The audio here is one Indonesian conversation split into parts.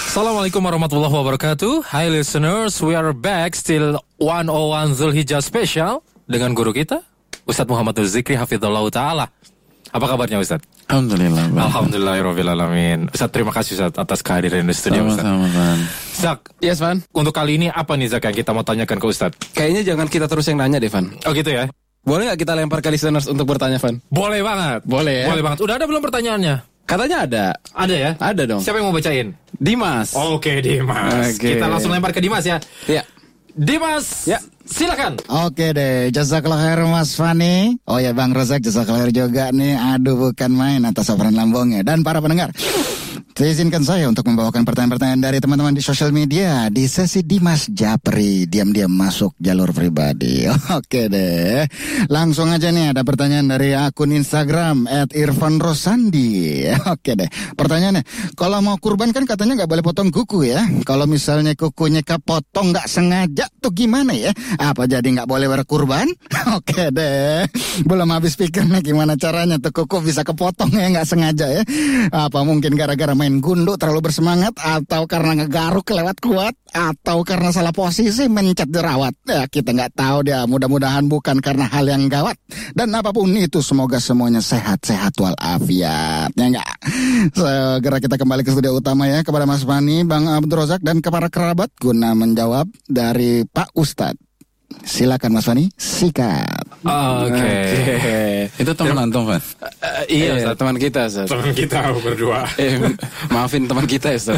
Assalamualaikum warahmatullahi wabarakatuh. Hi listeners, we are back still 101 Zulhijjah special dengan guru kita Ustadz Muhammad Zikri Hafizullah Ta'ala. Apa kabarnya Ustadz? Alhamdulillah. Alhamdulillahirabbil alamin. Ustadz, terima kasih Ustadz atas kehadiran di studio Ustadz. Sama-sama. Zak, Yes, Van. untuk kali ini apa nih Zak yang kita mau tanyakan ke Ustadz? Kayaknya jangan kita terus yang nanya deh, Van. Oh gitu ya? Boleh nggak kita lempar ke listeners untuk bertanya, Van? Boleh banget. Boleh ya? Boleh banget. Udah ada belum pertanyaannya? Katanya ada. Ada ya? Ada dong. Siapa yang mau bacain? Dimas. Oke Dimas. Oke. Kita langsung lempar ke Dimas ya. Ya. Dimas, Ya. silakan. Oke deh, jazakallah khair Mas Fani. Oh ya Bang Rozak, jazakallah khair juga nih. Aduh, bukan main atas operan lambungnya. Dan para pendengar, izinkan saya untuk membawakan pertanyaan-pertanyaan dari teman-teman di sosial media di sesi Dimas Japri. Diam-diam masuk jalur pribadi. Oke deh, langsung aja nih ada pertanyaan dari akun Instagram @irfanrosandi. Oke deh, pertanyaannya, kalau mau kurban kan katanya nggak boleh potong kuku ya. Kalau misalnya kukunya kepotong nggak sengaja tuh gimana ya? Apa jadi nggak boleh berkurban? Oke deh, belum habis pikir nih gimana caranya tuh kuku bisa kepotong ya nggak sengaja ya. Apa mungkin gara-gara main gundu terlalu bersemangat, atau karena ngegaruk kelewat kuat, atau karena salah posisi mencet jerawat? Ya kita nggak tahu dia. Mudah-mudahan bukan karena hal yang gawat. Dan apapun itu, semoga semuanya sehat-sehat walafiat. Ya nggak? Segera kita kembali ke studio utama ya, kepada Mas Fani, Bang Abdul Rozak, dan kepada kerabat guna menjawab dari Pak Ustadz. Silakan Mas Fani, sikat. Oke. Itu teman antum, Van? Iya, Ustaz, teman kita, Ustaz. Teman kita berdua. Maafin teman kita ya, Ustaz.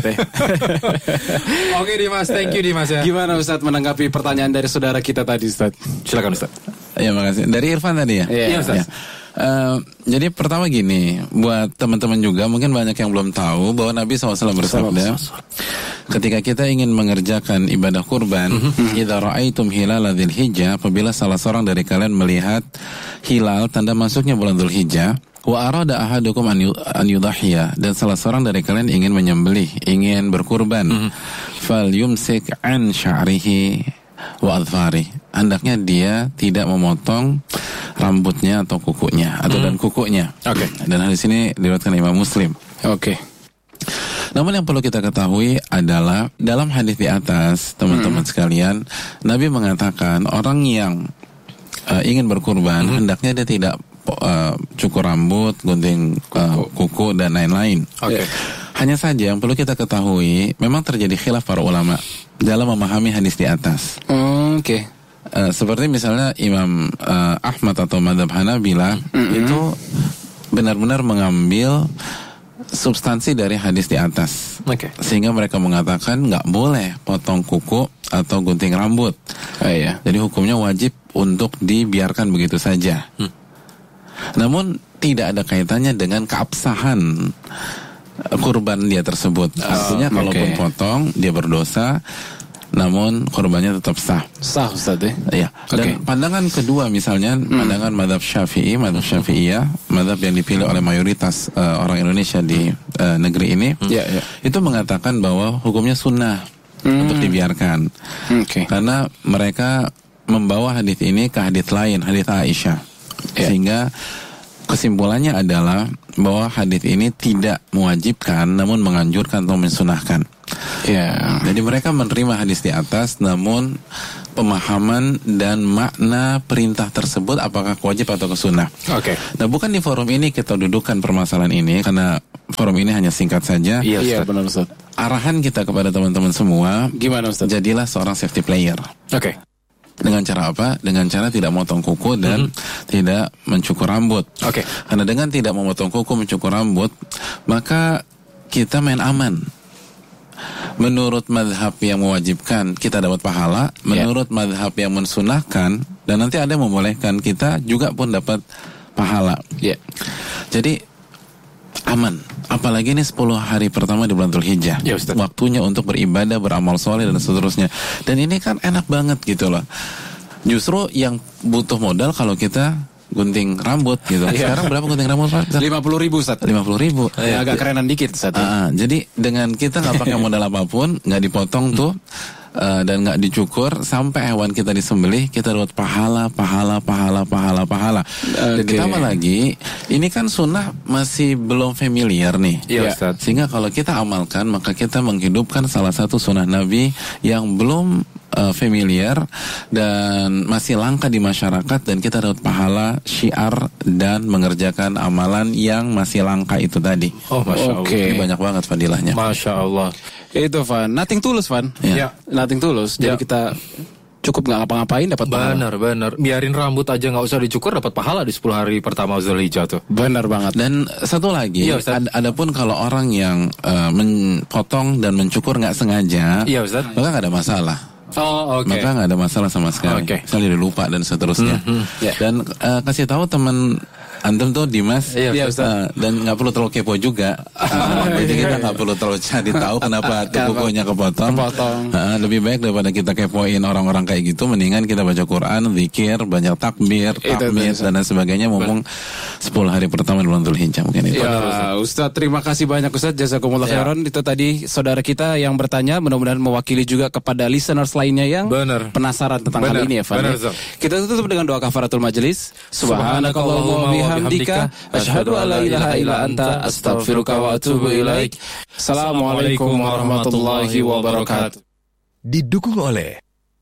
Oke Dimas, thank you Dimas ya. Gimana Ustaz menanggapi pertanyaan dari saudara kita tadi, Ustaz? Silakan Ustaz. Ya, makasih. Dari Irfan tadi ya? Iya Ustaz. Ya. Jadi pertama gini, buat teman-teman juga mungkin banyak yang belum tahu bahwa Nabi SAW bersabda, ketika kita ingin mengerjakan ibadah kurban, idza ra'aitum hilala dzulhijjah, apabila salah seorang dari kalian melihat hilal tanda masuknya bulan Dzulhijjah, wa arada ahadukum an yudhhiya, dan salah seorang dari kalian ingin menyembelih, ingin berkurban, fal yumsik an sya'rihi wa adfari, hendaknya dia tidak memotong rambutnya atau kukunya atau dan kukunya. Oke. Dan hadis ini diriwayatkan Imam Muslim. Oke. Namun yang perlu kita ketahui adalah dalam hadis di atas, teman-teman sekalian, Nabi mengatakan orang yang ingin berkurban hendaknya dia tidak cukur rambut, gunting kuku dan lain-lain. Oke. Hanya saja yang perlu kita ketahui, memang terjadi khilaf para ulama dalam memahami hadis di atas. Oke. Seperti misalnya Imam Ahmad atau Madhab Hanabila itu benar-benar mengambil substansi dari hadis di atas. Oke. Sehingga mereka mengatakan nggak boleh potong kuku atau gunting rambut. Iya. Jadi hukumnya wajib untuk dibiarkan begitu saja. Namun tidak ada kaitannya dengan keabsahan kurban dia tersebut. Artinya kalaupun potong dia berdosa, namun korbannya tetap sah. Sah, Ustaz ya? Ya. Dan pandangan kedua misalnya pandangan madhab Syafi'i, madhab Syafi'iyah, madhab yang dipilih oleh mayoritas orang Indonesia di negeri ini, itu mengatakan bahwa hukumnya sunnah untuk dibiarkan. Karena mereka membawa hadis ini ke hadis lain, hadis Aisyah, sehingga kesimpulannya adalah bahwa hadis ini tidak mewajibkan, namun menganjurkan atau mensunahkan. Ya. Jadi mereka menerima hadis di atas, namun pemahaman dan makna perintah tersebut apakah wajib atau sunnah. Oke. Nah, bukan di forum ini kita dudukan permasalahan ini, karena forum ini hanya singkat saja. Iya, benar Ustaz. Arahan kita kepada teman-teman semua, Gimana Ustaz? jadilah seorang safety player. Oke. Dengan cara apa? Dengan cara tidak memotong kuku dan tidak mencukur rambut. Oke. Karena dengan tidak memotong kuku, mencukur rambut, maka kita main aman. Menurut madhab yang mewajibkan kita dapat pahala, menurut madhab yang mensunahkan dan nanti ada yang membolehkan, kita juga pun dapat pahala. Jadi aman. Apalagi ini 10 hari pertama di bulan Dzulhijjah. Ya, Ustaz. Waktunya untuk beribadah, beramal soleh dan seterusnya. Dan ini kan enak banget gitu loh. Justru yang butuh modal kalau kita gunting rambut gitu. Sekarang berapa gunting rambut, Pak? 50.000 Ustaz. 50.000. Agak kerenan dikit Ustaz. Jadi dengan kita nggak pakai modal apapun, nggak dipotong tuh, dan nggak dicukur sampai hewan kita disembelih, kita dapat pahala. Dan ditambah lagi, ini kan sunnah masih belum familiar nih. Iya, Ustaz. Sehingga kalau kita amalkan, maka kita menghidupkan salah satu sunnah Nabi yang belum familiar dan masih langka di masyarakat, dan kita dapat pahala syiar dan mengerjakan amalan yang masih langka itu tadi. Oh, Masya Allah. Ini banyak banget fadilahnya. Masya Allah. Itu Van, nothing tulus Van. Ya. Nothing tulus. Jadi kita cukup nggak ngapa-ngapain dapat pahala. Benar. Biarin rambut aja nggak usah dicukur, dapat pahala di 10 hari pertama Zulhijjah tuh. Benar banget. Dan satu lagi, adapun kalau orang yang memotong dan mencukur nggak sengaja, maka nggak ada masalah. Oh, oke. Maka nggak ada masalah sama sekali. Misalnya dia lupa dan seterusnya. Dan kasih tahu teman antum tuh Dimas, dan nggak perlu terlalu kepo juga. Jadi kita nggak perlu terlalu cari tahu kenapa tuh kukunya kepotong. Lebih baik daripada kita kepoin orang-orang kayak gitu, mendingan kita baca Quran, zikir, banyak takbir, tahmid dan lain sebagainya. Mumpung 10 hari pertama bulan Dzulhijjah mungkin itu. Ya, Ustaz, terima kasih banyak Ustaz, jazakumullah khairan. Itu tadi saudara kita yang bertanya, mudah-mudahan mewakili juga kepada listeners lainnya yang penasaran tentang hal ini ya, Van. Kita tutup dengan doa kafaratul majelis. Subhanakallahumma bihamdika asyhadu an la ilaha illa anta astaghfiruka wa atubu ilaik. Assalamualaikum warahmatullahi wabarakatuh. Didukung oleh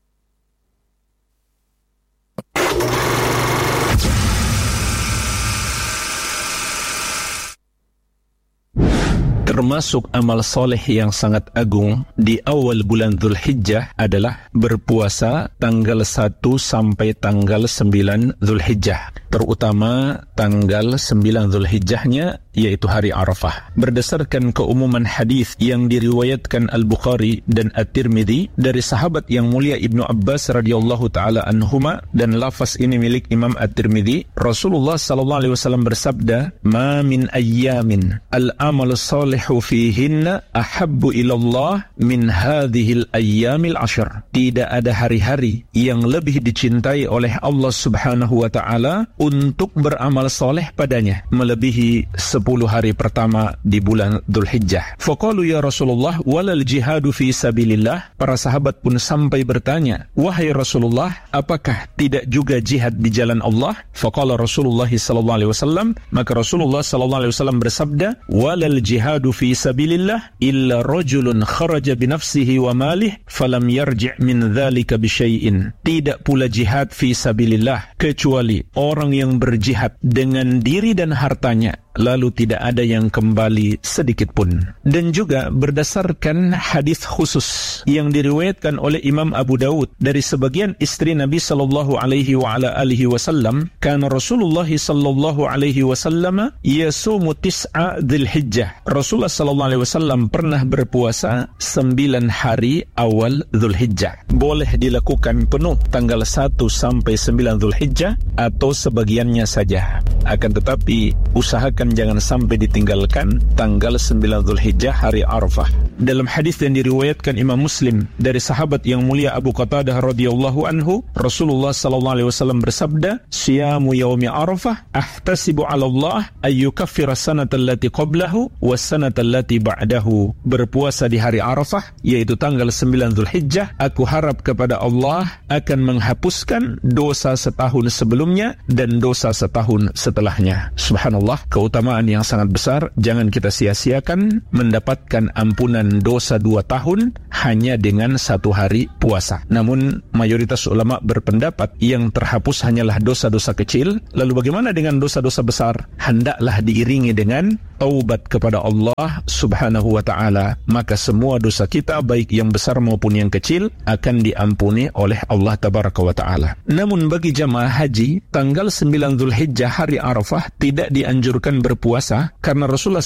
termasuk amal soleh yang sangat agung di awal bulan Dzulhijjah adalah berpuasa tanggal 1 sampai tanggal 9 Dzulhijjah. Terutama tanggal 9 Dzulhijjahnya, yaitu hari Arafah. Berdasarkan keumuman hadis yang diriwayatkan Al-Bukhari dan At-Tirmidzi dari sahabat yang mulia Ibnu Abbas radhiyallahu taala anhuma, dan lafaz ini milik Imam At-Tirmidzi, Rasulullah sallallahu alaihi wasallam bersabda, "Ma min ayyamin al-amalu salihu fihinna ahabbu ila Allah min hadhil ayyamil ashr." Tidak ada hari-hari yang lebih dicintai oleh Allah Subhanahu wa taala untuk beramal soleh padanya melebihi 10 hari pertama di bulan Dzulhijjah. Faqalu ya Rasulullah walal jihadu fi sabilillah. Para sahabat pun sampai bertanya, wahai Rasulullah, apakah tidak juga jihad di jalan Allah? Faqala Rasulullah sallallahu alaihi wasallam, maka Rasulullah sallallahu alaihi wasallam bersabda, walal jihadu fi sabilillah illa rajulun kharaja bi nafsihi wa malih falam yarji' min dzalika bi syai'in. Tidak pula jihad fi sabilillah kecuali orang yang berjihad dengan diri dan hartanya, lalu tidak ada yang kembali sedikit pun. Dan juga berdasarkan hadis khusus yang diriwayatkan oleh Imam Abu Dawud dari sebagian istri Nabi sallallahu alaihi wa ala alihi wasallam, kana Rasulullah sallallahu alaihi wasallam yasumu tis'a Dzulhijjah. Rasulullah sallallahu alaihi wasallam pernah berpuasa 9 hari awal Dzulhijjah. Boleh dilakukan penuh tanggal 1 sampai 9 Dzulhijjah atau sebagiannya saja. Akan tetapi usahakan jangan sampai ditinggalkan tanggal 9 Dzulhijjah, hari Arafah. Dalam hadis yang diriwayatkan Imam Muslim dari sahabat yang mulia Abu Qatadah radhiyallahu anhu, Rasulullah sallallahu alaihi wasallam bersabda, "Siyamu yaumi Arafah ahtasibu 'ala Allah ay yukaffira sanata allati qablahu was sanata allati ba'dahu." Berpuasa di hari Arafah, yaitu tanggal 9 Dzulhijjah, aku harap kepada Allah akan menghapuskan dosa setahun sebelumnya dan dosa setahun setelahnya. Subhanallah, keutamaan yang sangat besar. Jangan kita sia-siakan mendapatkan ampunan dosa 2 tahun hanya dengan 1 hari puasa. Namun mayoritas ulama berpendapat yang terhapus hanyalah dosa-dosa kecil. Lalu bagaimana dengan dosa-dosa besar? Hendaklah diiringi dengan taubat kepada Allah Subhanahu wa ta'ala. Maka semua dosa kita, baik yang besar maupun yang kecil, akan diampuni oleh Allah Tabaraka wa ta'ala. Namun bagi jamaah haji, tanggal 9 Dzulhijjah, hari Arafah, tidak dianjurkan berpuasa karena Rasulullah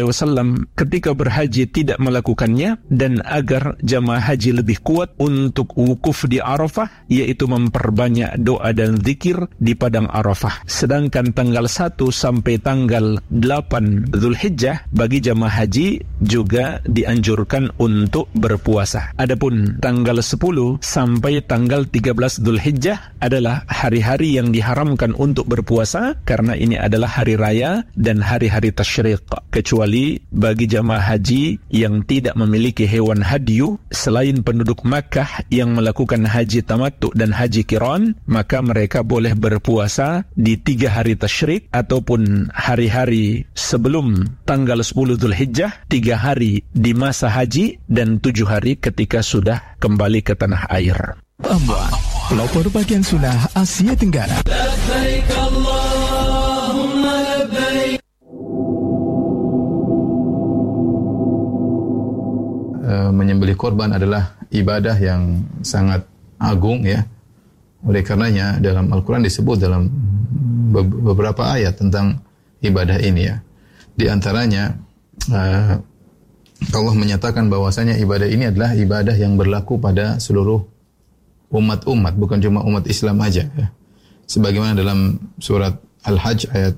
SAW ketika berhaji tidak melakukannya, dan agar jamaah haji lebih kuat untuk wukuf di Arafah, yaitu memperbanyak doa dan zikir di padang Arafah. Sedangkan tanggal 1 sampai tanggal 8 Dzulhijjah bagi jamaah haji juga dianjurkan untuk berpuasa. Adapun tanggal 10 sampai tanggal 13 Dzulhijjah adalah hari-hari yang diharamkan untuk berpuasa karena ini adalah hari raya dan hari-hari tasyriq, kecuali bagi jamaah haji yang tidak memiliki hewan hadyu selain penduduk Makkah yang melakukan haji tamattu dan haji qiran, maka mereka boleh berpuasa di 3 hari tasyriq ataupun hari-hari sebelum tanggal 10 Dzulhijjah, 3 hari di masa haji dan 7 hari ketika sudah kembali ke tanah air. Ambon, pelopor bagian sunnah Asia Tenggara. Labbaik Allahumma labbaik. Menyembelih korban adalah ibadah yang sangat agung ya. Oleh karenanya dalam Al-Quran disebut dalam beberapa ayat tentang ibadah ini ya. Di antaranya Allah menyatakan bahwasanya ibadah ini adalah ibadah yang berlaku pada seluruh umat-umat, bukan cuma umat Islam aja ya. Sebagaimana dalam surat Al-Hajj ayat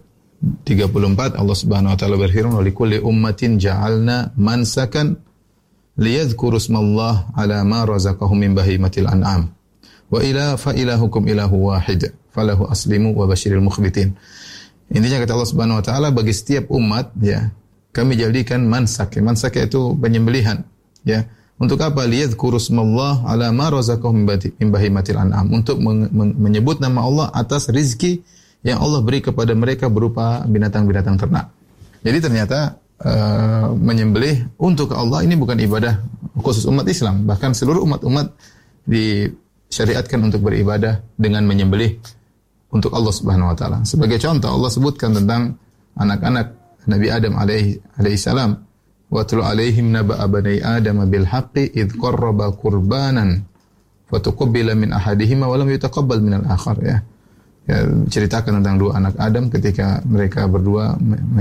34 Allah Subhanahu wa taala berfirman, "Wa likulli ummatin ja'alna mansakan liyadhkuru ismallah 'ala ma razaqahum min bahimatil an'am. Wa ilahukum ilahu wahid, falahu aslimu wa basyiril mukhbitin." Intinya kata Allah Subhanahu wa taala, bagi setiap umat ya, kami jadikan mansak. Mansak itu penyembelihan ya. Untuk apa? Liyadhkuru ismallah 'ala ma razaqahum min bahimatil an'am, untuk menyebut nama Allah atas rizki yang Allah beri kepada mereka berupa binatang-binatang ternak. Jadi ternyata menyembelih untuk Allah ini bukan ibadah khusus umat Islam, bahkan seluruh umat-umat disyariatkan untuk beribadah dengan menyembelih untuk Allah Subhanahu wa taala. Sebagai contoh Allah sebutkan tentang anak-anak Nabi Adam alaihi salam, wa tulu alaihim naba'a bani Adam bil haqqi id qarraba qurbanan fatuqabbala min ahadihima wa lam yutaqabbal min al-akhar ya. Ya, ceritakan tentang 2 anak Adam ketika mereka berdua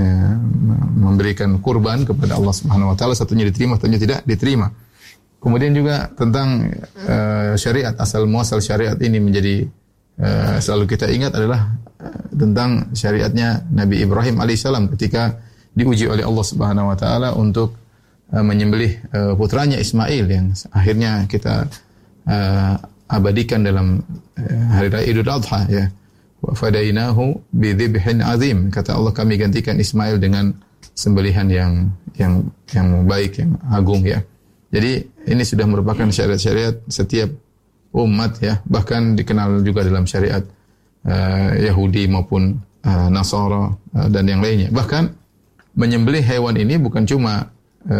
memberikan kurban kepada Allah Subhanahu wa taala, satunya diterima, satunya tidak diterima. Kemudian juga tentang syariat, asal muasal syariat ini menjadi selalu kita ingat adalah tentang syariatnya Nabi Ibrahim alaihissalam ketika diuji oleh Allah Subhanahu wa taala untuk menyembelih putranya Ismail yang akhirnya kita abadikan dalam hari raya Idul Adha ya. Wa fadainahu bi dzibhin azim, kata Allah kami gantikan Ismail dengan sembelihan yang baik, yang agung ya. Jadi ini sudah merupakan syariat-syariat setiap umat ya, bahkan dikenal juga dalam syariat Yahudi maupun Nasara dan yang lainnya. Bahkan menyembelih hewan ini bukan cuma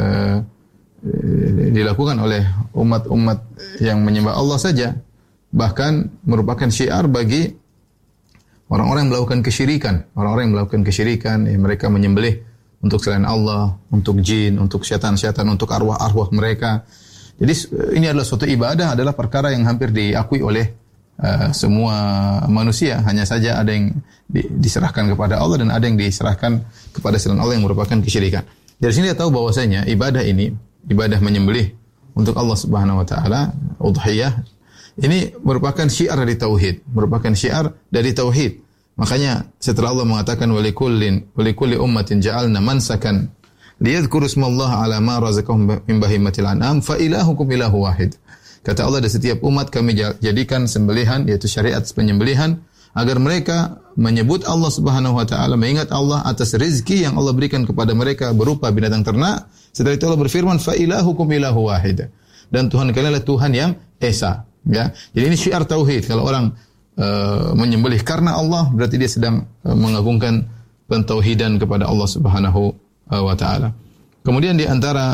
dilakukan oleh umat-umat yang menyembah Allah saja, bahkan merupakan syiar bagi orang-orang yang melakukan kesyirikan. Orang-orang yang melakukan kesyirikan, ya, mereka menyembelih untuk selain Allah, untuk jin, untuk syaitan-syaitan, untuk arwah-arwah mereka. Jadi ini adalah suatu ibadah, adalah perkara yang hampir diakui oleh semua manusia. Hanya saja ada yang diserahkan kepada Allah dan ada yang diserahkan kepada selain Allah yang merupakan kesyirikan. Dari sini kita tahu bahwasanya ibadah ini, ibadah menyembelih untuk Allah Subhanahu wa taala, udhiyah, ini merupakan syiar dari tauhid, merupakan syiar dari tauhid. Makanya setelah Allah mengatakan walikulli ummatin ja'alna mansakan liyadhkuru ismallaha 'ala ma razaqahum min bahimatil an'am fa ilahukum ilahu wahid. Kata Allah, dari setiap umat kami jadikan sembelihan, yaitu syariat penyembelihan, agar mereka menyebut Allah Subhanahu wa taala, mengingat Allah atas rezeki yang Allah berikan kepada mereka berupa binatang ternak. Setelah itu Allah berfirman, fa ilahukum ilahu wahid. Dan Tuhan kalian adalah Tuhan yang esa, ya. Jadi ini syiar tauhid. Kalau orang menyembelih karena Allah, berarti dia sedang mengagungkan pentauhidan kepada Allah Subhanahu wa taala. Kemudian di antara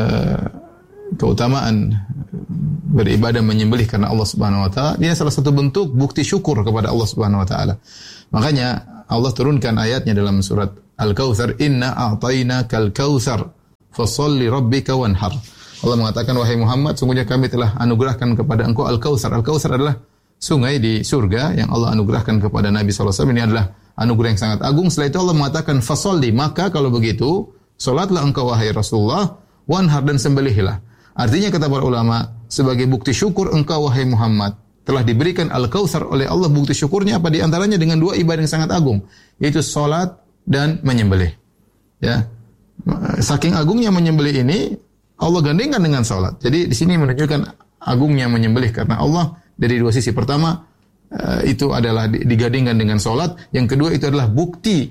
keutamaan beribadah menyembelih karena Allah Subhanahu wa taala, ini salah satu bentuk bukti syukur kepada Allah Subhanahu wa taala. Makanya Allah turunkan ayatnya dalam surat Al-Kautsar, inna a'tainakal kautsar fasholli rabbika wanhar. Allah mengatakan, wahai Muhammad, sungguhnya kami telah anugerahkan kepada engkau Al-Kautsar. Al-Kautsar adalah sungai di surga yang Allah anugerahkan kepada Nabi SAW. Ini adalah anugerah yang sangat agung. Setelah itu Allah mengatakan, fasholli, maka kalau begitu salatlah engkau wahai Rasulullah, wanhar, dan sembelihlah. Artinya kata para ulama, sebagai bukti syukur engkau wahai Muhammad telah diberikan Al-Kautsar oleh Allah. Bukti syukurnya apa? Di antaranya dengan 2 ibadah yang sangat agung, yaitu salat dan menyembelih. Ya. Saking agungnya menyembelih ini, Allah gandengkan dengan salat. Jadi di sini menunjukkan agungnya menyembelih karena Allah dari 2 sisi. Pertama, itu adalah digandingkan dengan salat. Yang kedua, itu adalah bukti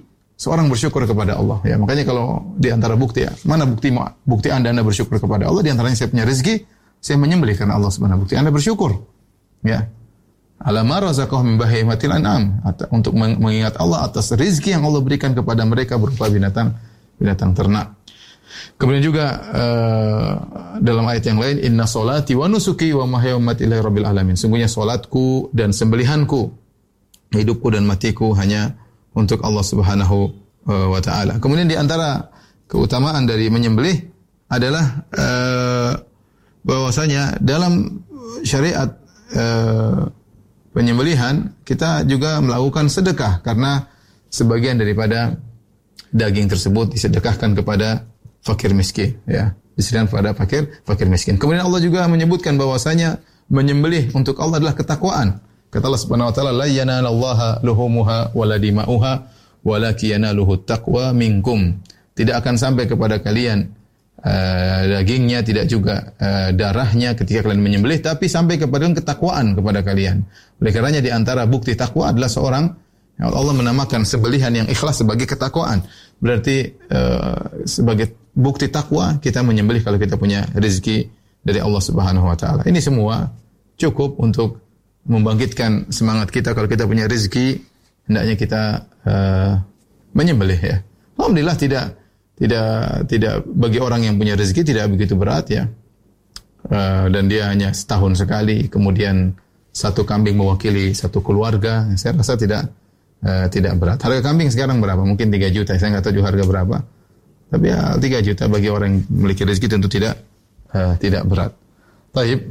seorang bersyukur kepada Allah. Ya, makanya kalau di antara bukti, mana bukti Anda bersyukur kepada Allah? Di antaranya saya punya rezeki, saya menyembelih karena Allah Subhanahu wa taala. Anda bersyukur. Ya. Alama razaqahum min bahimatil an'am, untuk mengingat Allah atas rezeki yang Allah berikan kepada mereka berupa binatang ternak. Kemudian juga dalam ayat yang lain, inna solati wa nusuki wa mahyaya wa mamati lillahi rabbil alamin. Sungguhnya salatku dan sembelihanku, hidupku dan matiku hanya untuk Allah Subhanahu wa taala. Kemudian di antara keutamaan dari menyembelih adalah bahwasanya dalam syariat penyembelihan kita juga melakukan sedekah karena sebagian daripada daging tersebut disedekahkan kepada fakir miskin, ya, disediakan kepada fakir miskin. Kemudian Allah juga menyebutkan bahwasanya menyembelih untuk Allah adalah ketakwaan. Kata Allah Subhanahu wa taala, la yanalallaha luhumuha wala dima'uha walakin yanaluhu taqwa minkum. Tidak akan sampai kepada kalian dagingnya, tidak juga darahnya ketika kalian menyembelih, tapi sampai kepada ketakwaan kepada kalian. Oleh karenanya di antara bukti takwa adalah seorang, Allah menamakan sembelihan yang ikhlas sebagai ketakwaan. Berarti sebagai bukti takwa kita menyembelih kalau kita punya rezeki dari Allah Subhanahu wa taala. Ini semua cukup untuk membangkitkan semangat kita. Kalau kita punya rezeki, hendaknya kita menyembelih, ya. Alhamdulillah tidak bagi orang yang punya rezeki tidak begitu berat, ya. Dan dia hanya setahun sekali, kemudian satu kambing mewakili satu keluarga. Saya rasa tidak berat. Harga kambing sekarang berapa? Mungkin 3 juta. Saya nggak tahu juga harga berapa. Tapi ya 3 juta bagi orang yang memiliki rezeki tentu tidak berat. Baik.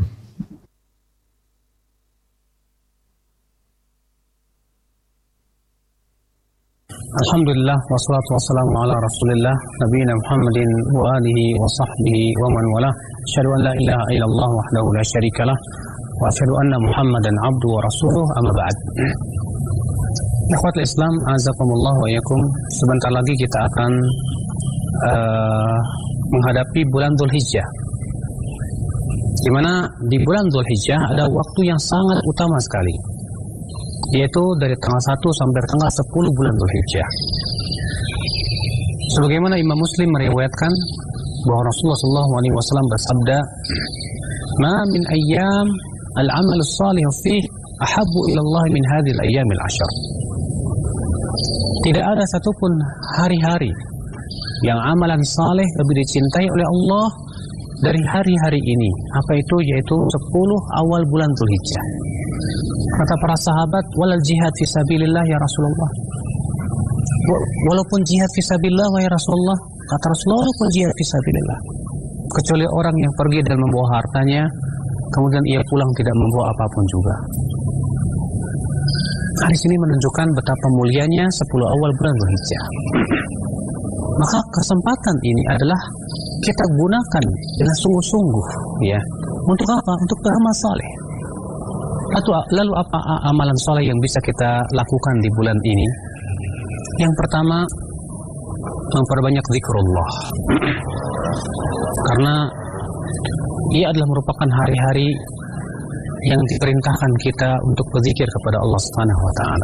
Alhamdulillah wassalatu wassalamu ala Rasulillah nabiyina Muhammadin wa alihi wa sahbihi wa man wala. Asyhadu an la ilaha illallah wahdahu la syarikalah wa asyhadu anna Muhammadan abduhu wa rasuluh, amma ba'd. Ikhwatul Islam, azakumullah wa iyyakum. Sebentar lagi kita akan menghadapi bulan Dzulhijjah. Di mana di bulan Dzulhijjah ada waktu yang sangat utama sekali, yaitu dari tanggal 1 sampai tanggal 10 bulan Dzulhijjah. Sebagaimana Imam Muslim meriwayatkan bahwa Rasulullah SAW bersabda, "Ma min ayyam al-amal as-salih fi ahabbu ila Allah min hadhihi al-ayyam al-ashr." Tidak ada satupun hari-hari yang amalan saleh lebih dicintai oleh Allah dari hari-hari ini. Apa itu? Yaitu 10 awal bulan Dzulhijjah. Kata para sahabat, walal jihad fisabilillah ya Rasulullah. Walaupun jihad fisabilillah ya Rasulullah. Kata Rasulullah, walaupun jihad fisabilillah. Kecuali orang yang pergi dan membawa hartanya, kemudian ia pulang tidak membawa apapun juga. Hadis ini menunjukkan betapa mulianya 10 awal bulan Dzulhijjah. Maka kesempatan ini adalah kita gunakan dengan sungguh-sungguh, ya. Untuk apa? Untuk beramal saleh. Lalu apa amalan saleh yang bisa kita lakukan di bulan ini? Yang pertama, memperbanyak zikrullah. Karena ia adalah merupakan hari-hari yang diperintahkan kita untuk berzikir kepada Allah Subhanahu wa taala.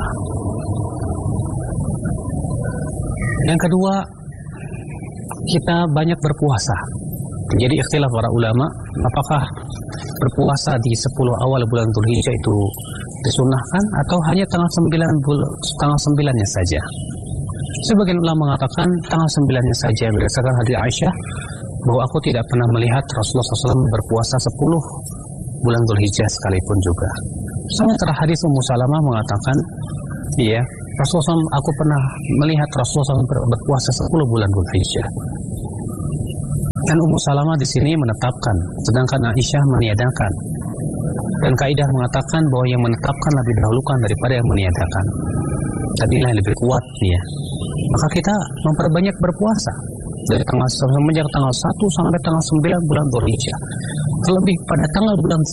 Yang kedua, kita banyak berpuasa. Jadi ikhtilaf para ulama, apakah berpuasa di 10 awal bulan Dzulhijjah itu disunnahkan atau hanya tanggal 9-nya saja. Sebagian ulama mengatakan tanggal 9-nya saja, berdasarkan hadis Aisyah bahwa aku tidak pernah melihat Rasulullah SAW berpuasa 10 bulan Dzulhijjah sekalipun juga. Sementara hadis Ummu Salamah mengatakan, iya, Rasulullah SAW, aku pernah melihat Rasulullah SAW berpuasa 10 bulan Dzulhijjah. Dan Ummu Salamah di sini menetapkan, sedangkan Aisyah meniadakan. Dan kaidah mengatakan bahwa yang menetapkan lebih dahulukan daripada yang meniadakan. Dan inilah yang lebih kuat, ya. Maka kita memperbanyak berpuasa dari semenjak tanggal 1 sampai tanggal 9 bulan Dzulhijjah. Terlebih pada tanggal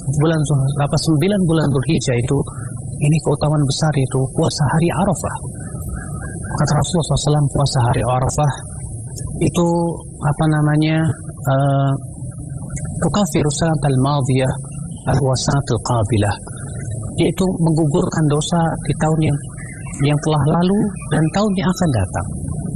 9 bulan Dzulhijjah itu, ini keutamaan besar, yaitu puasa hari Arafah. Kata Rasulullah SAW, puasa hari Arafah itu tukaffiru sanatal madiyah wa sanatal qabilah, yaitu menggugurkan dosa di tahun yang telah lalu dan tahun yang akan datang.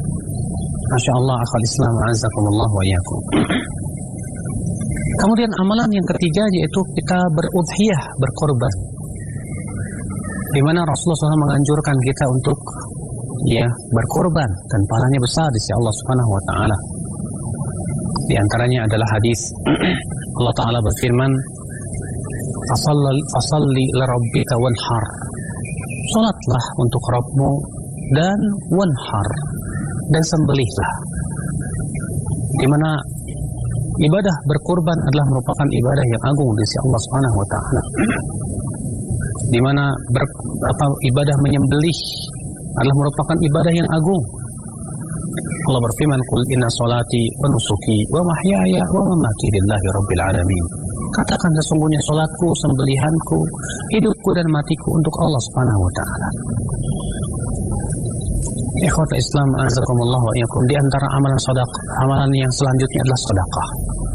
Masya Allah, akhwat Islam, azakumullah wa iyyakum. Kemudian amalan yang ketiga yaitu kita berudhiyah, berkorban. Di mana Rasulullah SAW menganjurkan kita untuk berkorban dan pahalanya besar di sisi Allah Subhanahu wa taala. Di antaranya adalah hadis Allah taala berfirman, "Fasalli li rabbika wanhar." Salatlah untuk Rabbmu dan wanhar, dan sembelihlah. Di mana ibadah berkorban adalah merupakan ibadah yang agung di sisi Allah Subhanahu wa taala. Di mana ibadah menyembelih adalah merupakan ibadah yang agung. Allah berfirman, "Qul inna salati wa nusuki wa mahyaya wa mamati lillahi rabbil alamin." Katakan sesungguhnya salatku, sembelihanku, hidupku dan matiku untuk Allah Subhanahu wa taala. Ikhwata Islam, azakumullah wa iyyakum. Di antara amalan sedekah, amalan yang selanjutnya adalah sedekah.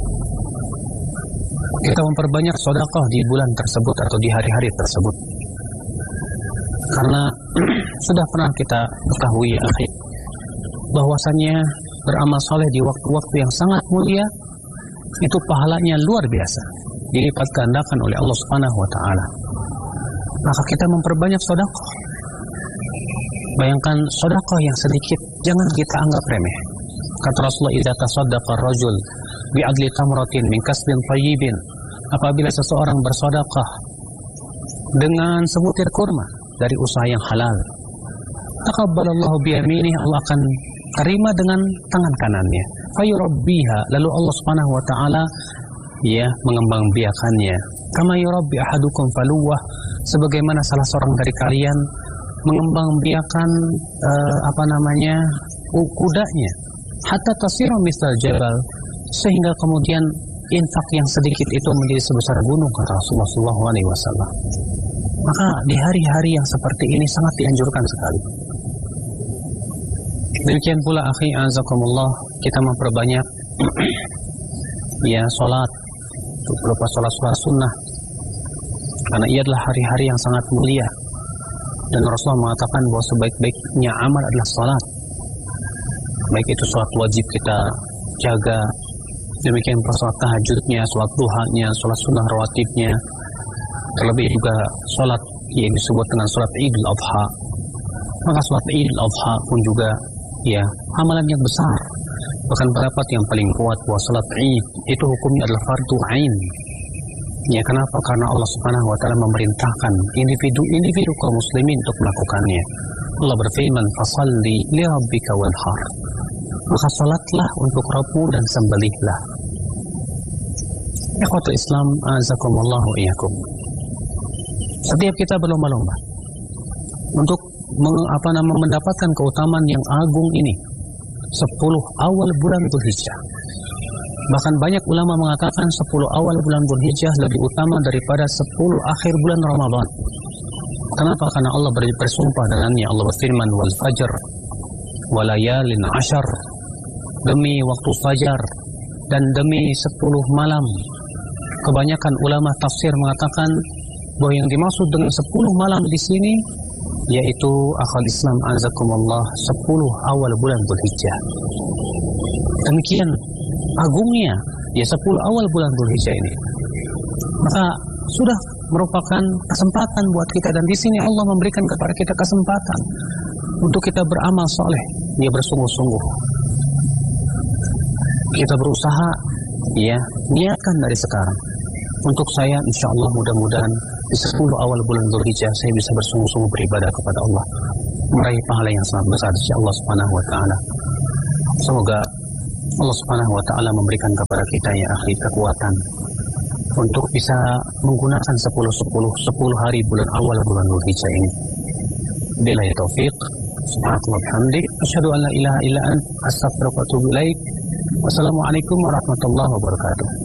Kita memperbanyak sedekah di bulan tersebut atau di hari-hari tersebut. Karena sudah pernah kita ketahui ya akhi, bahwasanya beramal soleh di waktu-waktu yang sangat mulia itu pahalanya luar biasa, dilipat gandakan oleh Allah Subhanahu wa taala. Maka kita memperbanyak sedekah. Bayangkan sedekah yang sedikit jangan kita anggap remeh. Kata Rasulullah, "Idza tasaddaqa ar-rajul bi'adli tamratin min kasbin thayyibin." Apabila seseorang bersedekah dengan sebutir kurma dari usaha yang halal, taqabbalallahu bi yaminihi, Allah akan terima dengan tangan kanannya. Fayurabbiha, lalu Allah Subhanahu wa taala mengembangbiakannya. Kama yurabbi ahadukum faluwah, sebagaimana salah seorang dari kalian mengembangbiakan kudanya, hatta tasiru misal jabal, sehingga kemudian infak yang sedikit itu menjadi sebesar gunung, kata Rasulullah SAW. Maka di hari-hari yang seperti ini sangat dianjurkan sekali. Demikian pula akhi azakumullah, kita memperbanyak salat, berupa salat sunnah, karena ia adalah hari-hari yang sangat mulia. Dan Rasulullah mengatakan bahwa sebaik-baiknya amal adalah salat. Baik itu salat wajib kita jaga, demikian pula salat tahajudnya, salat duhanya, salat sunnah rawatibnya, terlebih juga salat yang disebut dengan salat Idul Adha. Maka salat Idul Adha pun juga amalan yang besar. Bahkan pendapat yang paling kuat bahwa salat Id itu hukumnya adalah fardu ain. Kenapa? Karena Allah Subhanahu wa taala memerintahkan individu kaum muslimin untuk melakukannya. Allah berfirman, "Fasalli li rabbika wanhar." Maka salatlah untuk Rabbmu dan sembelihlah. Ikhwatul Islam, azakumullah wa iyyakum. Setiap kita berlomba-lomba untuk mendapatkan keutamaan yang agung ini, 10 awal bulan Dzulhijjah. Bahkan banyak ulama mengatakan 10 awal bulan Dzulhijjah lebih utama daripada 10 akhir bulan Ramadan. Kenapa? Karena Allah bersumpah dengannya. Allah berfirman, "Wal fajr wa layalin 'ashar." Demi waktu fajar dan demi 10 malam. Kebanyakan ulama tafsir mengatakan bahwa yang dimaksud dengan 10 malam di sini yaitu akhwat Islam azakumullah 10 awal bulan Dzulhijjah. Demikian agungnya 10 awal bulan Dzulhijjah ini. Maka sudah merupakan kesempatan buat kita, dan di sini Allah memberikan kepada kita kesempatan untuk kita beramal soleh, bersungguh-sungguh. Kita berusaha, niatkan dari sekarang. Untuk saya, insya Allah mudah-mudahan di 10 awal bulan Dzulhijjah saya bisa bersungguh-sungguh beribadah kepada Allah, meraih pahala yang sangat besar di sisi Allah Subhanahu wa taala. Semoga Allah Subhanahu wa taala memberikan kepada kita kekuatan untuk bisa menggunakan 10 hari bulan awal bulan Dzulhijjah ini. Billahi taufiq. Subhanallah bihamdik, asyhadu an la ilaha illa anta, astaghfiruka wa atubu ilaik. Wassalamualaikum warahmatullahi wabarakatuh.